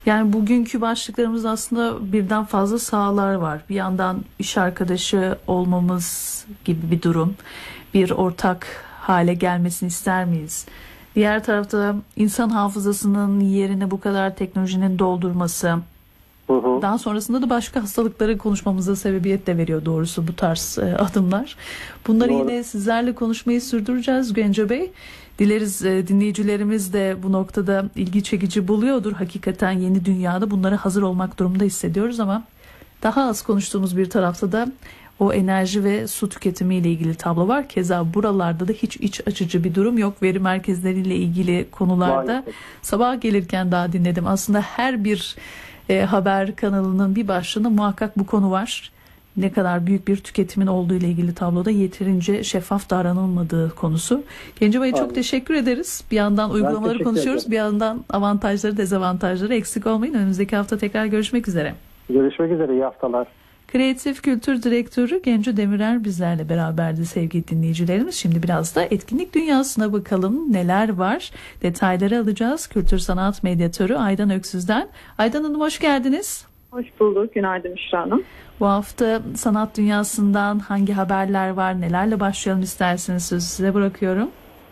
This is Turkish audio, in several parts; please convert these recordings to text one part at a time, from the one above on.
Yani bugünkü başlıklarımız aslında birden fazla sahalar var. Bir yandan iş arkadaşı olmamız gibi bir durum. Bir ortak hale gelmesini ister miyiz? Diğer tarafta insan hafızasının yerini bu kadar teknolojinin doldurması. Hı hı. Daha sonrasında da başka hastalıkları konuşmamıza sebebiyet de veriyor doğrusu bu tarz adımlar. Bunları Doğru. yine sizlerle konuşmayı sürdüreceğiz Genco Bey. Dileriz dinleyicilerimiz de bu noktada ilgi çekici buluyordur. Hakikaten yeni dünyada bunlara hazır olmak durumunda hissediyoruz ama daha az konuştuğumuz bir tarafta da o enerji ve su tüketimiyle ilgili tablo var. Keza buralarda da hiç iç açıcı bir durum yok. Veri merkezleriyle ilgili konularda Maalesef. sabah gelirken daha dinledim. Aslında her bir haber kanalının bir başlığında muhakkak bu konu var. Ne kadar büyük bir tüketimin olduğu ile ilgili tabloda yeterince şeffaf davranılmadığı konusu. Genco Bey çok Aynen. teşekkür ederiz. Bir yandan uygulamaları teşekkür konuşuyoruz. ederim. Bir yandan avantajları, dezavantajları eksik olmayın. Önümüzdeki hafta tekrar görüşmek üzere. Görüşmek üzere. İyi haftalar. Kreatif Kültür Direktörü Genco Demirer bizlerle beraberdi sevgili dinleyicilerimiz. Şimdi biraz da etkinlik dünyasına bakalım neler var. Detayları alacağız. Kültür Sanat Medyatörü Aydan Öksüz'den. Aydan Hanım hoş geldiniz. Hoş bulduk. Günaydın Müşra Hanım. Bu hafta sanat dünyasından hangi haberler var, nelerle başlayalım isterseniz sözü size bırakıyorum.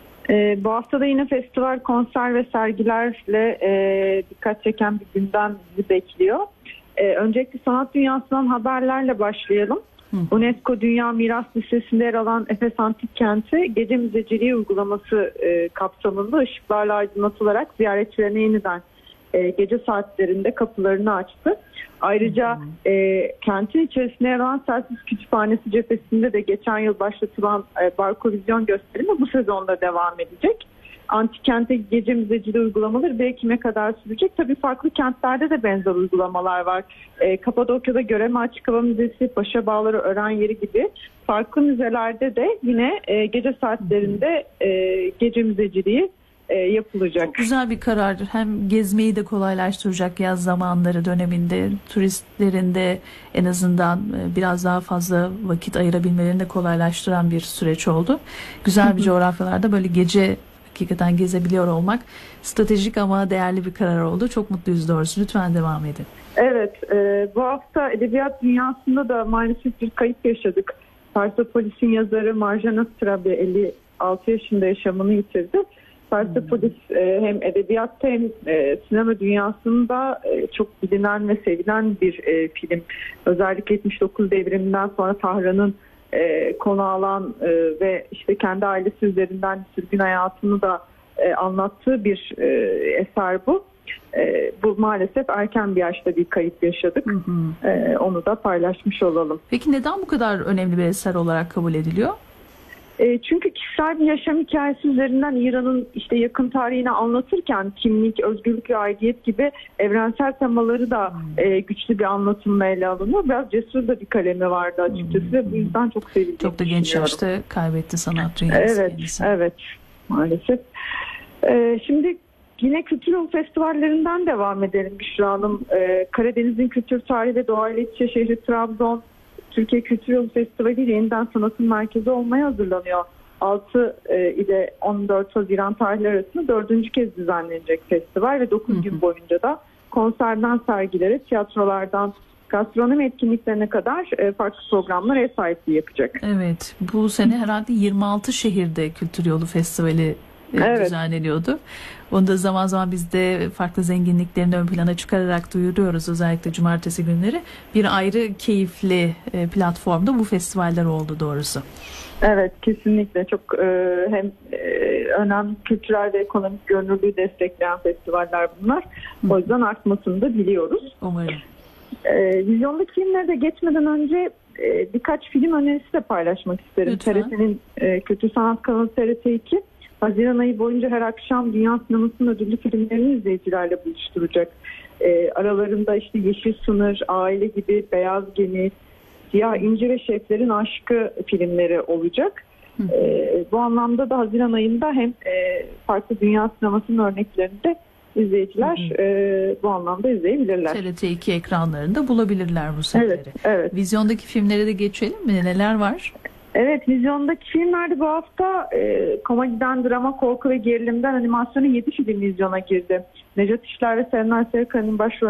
Bu hafta da yine festival, konser ve sergilerle dikkat çeken bir gündem bizi bekliyor. Öncelikle sanat dünyasından haberlerle başlayalım. UNESCO Dünya Miras Listesi'nde yer alan Efes Antik Kenti gece müzeciliği uygulaması kapsamında ışıklarla aydınlatılarak ziyaretçilerine yeniden gece saatlerinde kapılarını açtı. Ayrıca kentin içerisinde yer alan Celsius Kütüphanesi cephesinde de geçen yıl başlatılan Barkovizyon gösterimi bu sezonda devam edecek. Antik kente gece müzeciliği uygulamaları 1 Ekim'e kadar sürecek. Tabii farklı kentlerde de benzer uygulamalar var. Kapadokya'da Göreme Açık Hava Müzesi, Paşa Bağları Ören Yeri gibi farklı müzelerde de yine gece saatlerinde gece müzeciliği yapılacak. Çok güzel bir karardır. Hem gezmeyi de kolaylaştıracak yaz zamanları döneminde turistlerin de en azından biraz daha fazla vakit ayırabilmelerini de kolaylaştıran bir süreç oldu. Güzel bir coğrafyalarda böyle gece hakikaten gezebiliyor olmak stratejik ama değerli bir karar oldu. Çok mutluyuz doğrusu. Lütfen devam edin. Evet, bu hafta edebiyat dünyasında da maalesef bir kayıp yaşadık. Persepolis'in yazarı Marjana Strabe 56 yaşında yaşamını yitirdi. Persepolis hem edebiyatta hem sinema dünyasında çok bilinen ve sevilen bir film. Özellikle 79 devriminden sonra Tahran'ın konu alan ve işte kendi ailesi üzerinden sürgün hayatını da anlattığı bir eser bu. Bu maalesef erken bir yaşta bir kayıp yaşadık. Onu da paylaşmış olalım. Peki neden bu kadar önemli bir eser olarak kabul ediliyor? Çünkü kişisel bir yaşam hikayesi üzerinden İran'ın işte yakın tarihini anlatırken kimlik, özgürlük ve aidiyet gibi evrensel temaları da güçlü bir anlatımla ele alınıyor. Biraz cesur da bir kalemi vardı açıkçası ve bu yüzden çok sevildiğini Çok da genç yaşta kaybetti sanat dünyası kendisi. Evet, maalesef. Şimdi yine kültür yolu festivallerinden devam edelim Büşra Hanım. Karadeniz'in kültür tarihi ve doğayla iç içe şehri Trabzon, Türkiye Kültür Yolu Festivali ile yeniden sanatın merkezi olmaya hazırlanıyor. 6 ile 14 Haziran tarihleri arasında 4. kez düzenlenecek festival ve 9 gün boyunca da konserden sergilere, tiyatrolardan gastronomi etkinliklerine kadar farklı programlar ev sahipliği yapacak. Evet, bu sene herhalde 26 şehirde Kültür Yolu Festivali düzenleniyordu. Onu da zaman zaman biz de farklı zenginliklerini ön plana çıkararak duyuruyoruz. Özellikle cumartesi günleri. Bir ayrı keyifli platformda bu festivaller oldu doğrusu. Evet, kesinlikle. Çok hem önemli kültürel ve ekonomik görünürlüğü destekleyen festivaller bunlar. O yüzden artmasını da biliyoruz. Umarım. Vizyondaki filmlere de geçmeden önce birkaç film önerisi de paylaşmak isterim. TRT'nin Kültür Sanat kanalı TRT2 Haziran ayı boyunca her akşam Dünya Sineması'nın ödüllü filmlerini izleyicilerle buluşturacak. Aralarında işte Yeşil Sınır, Aile gibi, Beyaz Gemi, Siyah İnci ve Şeflerin Aşkı filmleri olacak. Bu anlamda da Haziran ayında hem farklı dünya sinemasının örneklerini de izleyiciler bu anlamda izleyebilirler. TRT2 ekranlarında bulabilirler bu serileri. Evet. Vizyondaki filmlere de geçelim mi? Neler var? Evet, vizyondaki filmlerde bu hafta komediden drama, korku ve gerilimden animasyona 7 film vizyona girdi. Nejat İşler ve Serenay Sarıkaya'nın başrolünde